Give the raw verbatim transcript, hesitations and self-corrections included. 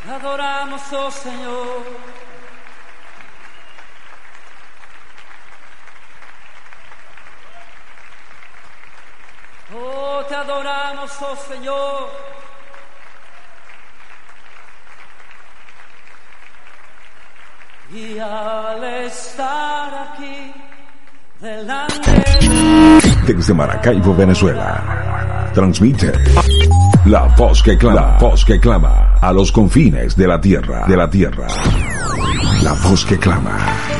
Te adoramos, oh Señor. Oh, te adoramos, oh Señor. Y al estar aquí delante desde Maracaibo, Venezuela, transmite la voz que clama, la voz que clama a los confines de la tierra, de la tierra, la voz que clama.